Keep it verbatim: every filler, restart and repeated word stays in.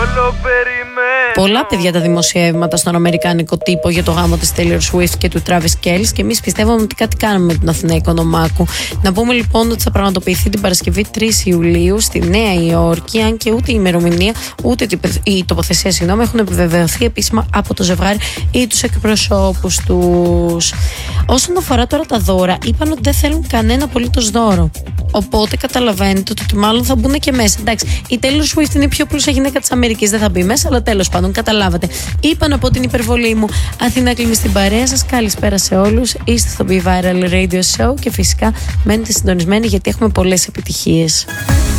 Πολλά παιδιά τα δημοσιεύματα στον αμερικάνικο τύπο για το γάμο της Taylor Swift και του Travis Kelce και εμείς πιστεύαμε ότι κάτι κάνουμε με την Αθηναϊκό Νομάκου. Να πούμε λοιπόν ότι θα πραγματοποιηθεί την Παρασκευή τρεις Ιουλίου στη Νέα Υόρκη, αν και ούτε η ημερομηνία ούτε η τοποθεσία συγγνώμη, έχουν επιβεβαιωθεί επίσημα από το ζευγάρι ή τους εκπροσώπους τους. Όσον αφορά τώρα τα δώρα, είπαν ότι δεν θέλουν κανένα απολύτως δώρο. Οπότε καταλαβαίνετε ότι μάλλον θα μπουν και μέσα. Εντάξει, η Taylor Swift είναι η πιο πλούσια γυναίκα της Αμερικής, δεν θα μπει μέσα, αλλά τέλος πάντων καταλάβατε. Είπαν από την υπερβολή μου. Αθηνά κλείνει στην παρέα σας. Καλησπέρα σε όλους. Είστε στο Be Viral Radio Show και φυσικά μένετε συντονισμένοι γιατί έχουμε πολλές επιτυχίες.